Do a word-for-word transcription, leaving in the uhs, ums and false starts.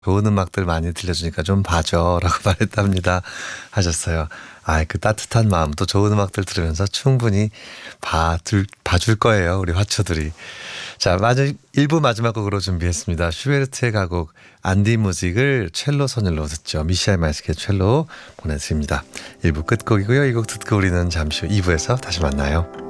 좋은 음악들 많이 들려주니까 좀 봐줘 라고 말했답니다 하셨어요. 아, 그 따뜻한 마음 또 좋은 음악들 들으면서 충분히 봐줄, 봐줄 거예요. 우리 화초들이. 자, 마지막 일 부 마지막 곡으로 준비했습니다. 슈베르트의 가곡 안디 무직을 첼로 선율로 듣죠. 미샤엘 마이스케 첼로 보내드립니다. 일 부 끝곡이고요. 이 곡 듣고 우리는 잠시 후 이 부에서 다시 만나요.